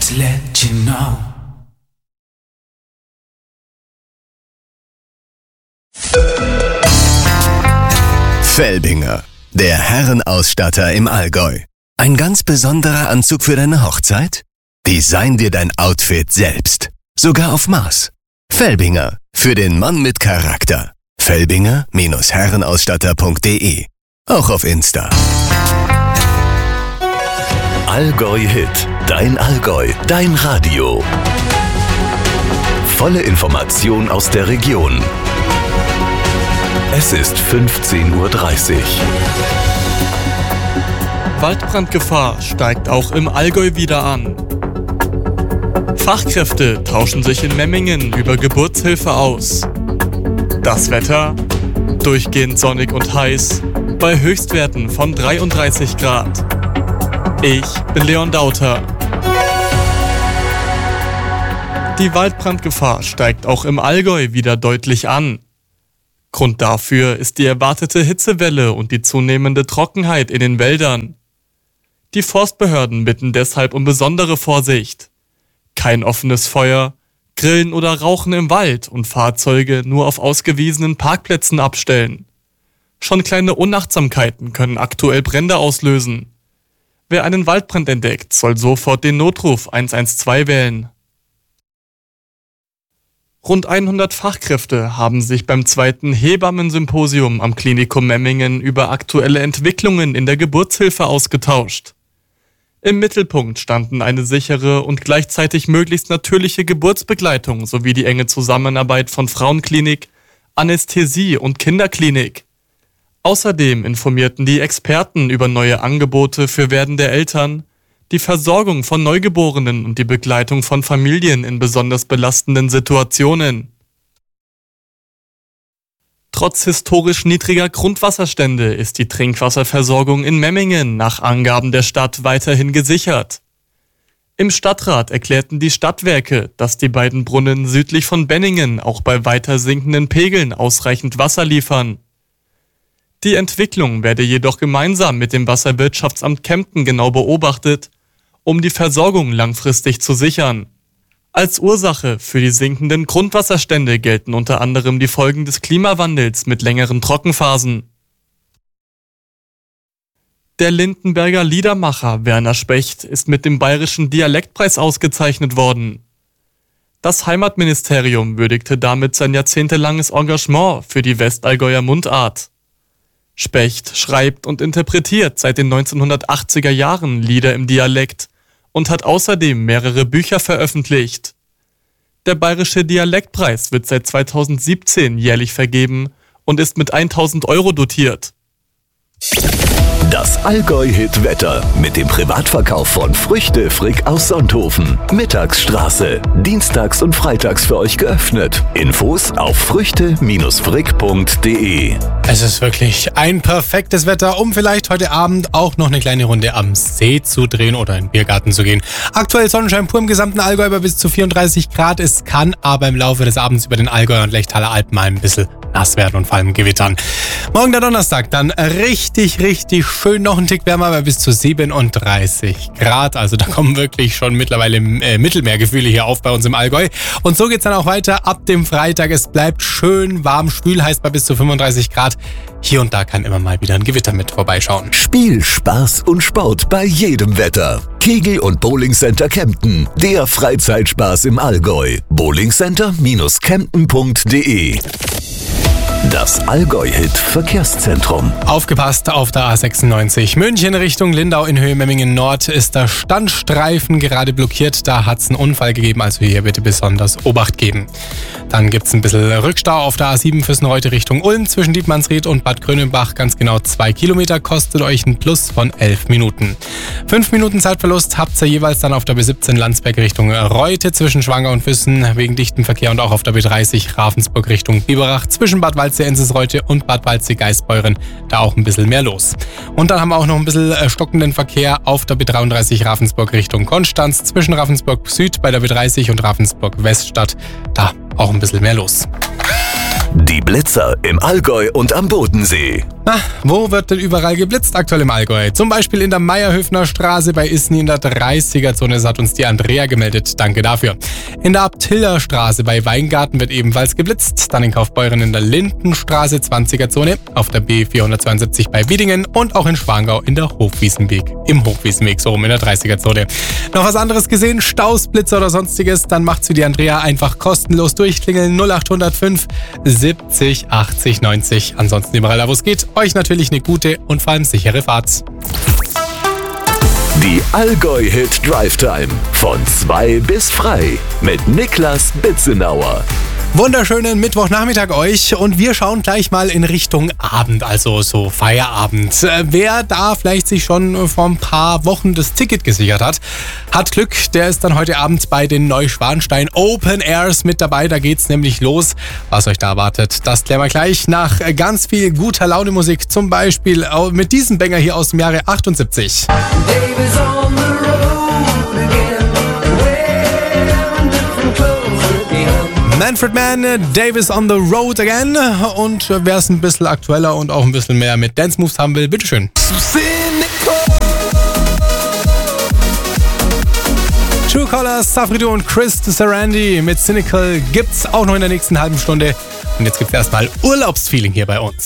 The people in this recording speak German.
Just let you know. Felbinger, der Herrenausstatter im Allgäu. Ein ganz besonderer Anzug für deine Hochzeit? Design dir dein Outfit selbst. Sogar auf Maß. Felbinger, für den Mann mit Charakter. Felbinger-herrenausstatter.de. Auch auf Insta. Allgäu Hit. Dein Allgäu. Dein Radio. Volle Information aus der Region. Es ist 15:30 Uhr. Waldbrandgefahr steigt auch im Allgäu wieder an. Fachkräfte tauschen sich in Memmingen über Geburtshilfe aus. Das Wetter? Durchgehend sonnig und heiß, bei Höchstwerten von 33 Grad. Ich bin Leon Dauter. Die Waldbrandgefahr steigt auch im Allgäu wieder deutlich an. Grund dafür ist die erwartete Hitzewelle und die zunehmende Trockenheit in den Wäldern. Die Forstbehörden bitten deshalb um besondere Vorsicht. Kein offenes Feuer, Grillen oder Rauchen im Wald und Fahrzeuge nur auf ausgewiesenen Parkplätzen abstellen. Schon kleine Unachtsamkeiten können aktuell Brände auslösen. Wer einen Waldbrand entdeckt, soll sofort den Notruf 112 wählen. Rund 100 Fachkräfte haben sich beim 2. Hebammensymposium am Klinikum Memmingen über aktuelle Entwicklungen in der Geburtshilfe ausgetauscht. Im Mittelpunkt standen eine sichere und gleichzeitig möglichst natürliche Geburtsbegleitung sowie die enge Zusammenarbeit von Frauenklinik, Anästhesie und Kinderklinik. Außerdem informierten die Experten über neue Angebote für werdende Eltern, die Versorgung von Neugeborenen und die Begleitung von Familien in besonders belastenden Situationen. Trotz historisch niedriger Grundwasserstände ist die Trinkwasserversorgung in Memmingen nach Angaben der Stadt weiterhin gesichert. Im Stadtrat erklärten die Stadtwerke, dass die beiden Brunnen südlich von Benningen auch bei weiter sinkenden Pegeln ausreichend Wasser liefern. Die Entwicklung werde jedoch gemeinsam mit dem Wasserwirtschaftsamt Kempten genau beobachtet, um die Versorgung langfristig zu sichern. Als Ursache für die sinkenden Grundwasserstände gelten unter anderem die Folgen des Klimawandels mit längeren Trockenphasen. Der Lindenberger Liedermacher Werner Specht ist mit dem Bayerischen Dialektpreis ausgezeichnet worden. Das Heimatministerium würdigte damit sein jahrzehntelanges Engagement für die Westallgäuer Mundart. Specht schreibt und interpretiert seit den 1980er Jahren Lieder im Dialekt und hat außerdem mehrere Bücher veröffentlicht. Der Bayerische Dialektpreis wird seit 2017 jährlich vergeben und ist mit 1.000 € dotiert. Das Allgäu-Hit-Wetter mit dem Privatverkauf von Früchte Frick aus Sonthofen. Mittagsstraße. Dienstags und freitags für euch geöffnet. Infos auf früchte-frick.de. Es ist wirklich ein perfektes Wetter, um vielleicht heute Abend auch noch eine kleine Runde am See zu drehen oder in den Biergarten zu gehen. Aktuell Sonnenschein pur im gesamten Allgäu bei bis zu 34 Grad. Es kann aber im Laufe des Abends über den Allgäuer und Lechtaler Alpen mal ein bisschen nass werden und vor allem gewittern. Morgen der Donnerstag, dann richtig schön, noch ein Tick wärmer bei bis zu 37 Grad. Also da kommen wirklich schon mittlerweile Mittelmeergefühle hier auf bei uns im Allgäu. Und so geht's dann auch weiter ab dem Freitag. Es bleibt schön warm, schwül, heiß bei bis zu 35 Grad. Hier und da kann immer mal wieder ein Gewitter mit vorbeischauen. Spiel, Spaß und Sport bei jedem Wetter. Kegel- und Bowlingcenter Kempten. Der Freizeitspaß im Allgäu. bowlingcenter-kempten.de. Das Allgäu-Hit-Verkehrszentrum. Aufgepasst auf der A96 München Richtung Lindau in Höhe Memmingen Nord ist der Standstreifen gerade blockiert. Da hat es einen Unfall gegeben, also hier bitte besonders Obacht geben. Dann gibt es ein bisschen Rückstau auf der A7 Füssenreute Richtung Ulm zwischen Dietmannsried und Bad Grönenbach. Ganz genau 2 Kilometer, kostet euch ein Plus von 11 Minuten. 5 Minuten Zeitverlust habt ihr jeweils dann auf der B17 Landsberg Richtung Reute zwischen Schwanger und Füssen wegen dichtem Verkehr und auch auf der B30 Ravensburg Richtung Biberach zwischen Bad Waldsee-Ensis-Reute und Bad Waldsee-Geisbeuren. Da auch ein bisschen mehr los. Und dann haben wir auch noch ein bisschen stockenden Verkehr auf der B33 Ravensburg Richtung Konstanz zwischen Ravensburg Süd bei der B30 und Ravensburg Weststadt. Da auch ein bisschen mehr los. Die Blitzer im Allgäu und am Bodensee. Na, wo wird denn überall geblitzt aktuell im Allgäu? Zum Beispiel in der Meierhöfner Straße bei Isny in der 30er-Zone, das hat uns die Andrea gemeldet. Danke dafür. In der Abtiller Straße bei Weingarten wird ebenfalls geblitzt. Dann in Kaufbeuren in der Lindenstraße 20er-Zone, auf der B472 bei Wiedingen und auch in Schwangau in der Hochwiesenweg. Im Hochwiesenweg, so rum in der 30er-Zone. Noch was anderes gesehen? Staus, Blitzer oder sonstiges? Dann macht's wie die Andrea, einfach kostenlos durchklingeln. 0805 70 80 90. Ansonsten überall da, wo es geht. Euch natürlich eine gute und vor allem sichere Fahrt. Die Allgäu-Hit Drive Time von 2 bis frei mit Niklas Bitzenauer. Wunderschönen Mittwochnachmittag euch und wir schauen gleich mal in Richtung Abend, also so Feierabend. Wer da vielleicht sich schon vor ein paar Wochen das Ticket gesichert hat, hat Glück. Der ist dann heute Abend bei den Neuschwanstein Open Airs mit dabei. Da geht's nämlich los. Was euch da erwartet, das klären wir gleich nach ganz viel guter Laune Musik. Zum Beispiel mit diesem Banger hier aus dem Jahre 78. Manfred Mann, Davis on the Road again. Und wer es ein bisschen aktueller und auch ein bisschen mehr mit Dance Moves haben will, bitteschön. True Colors, Safrido und Chris Sarandi mit Cynical gibt's auch noch in der nächsten halben Stunde. Und jetzt gibt's erstmal Urlaubsfeeling hier bei uns.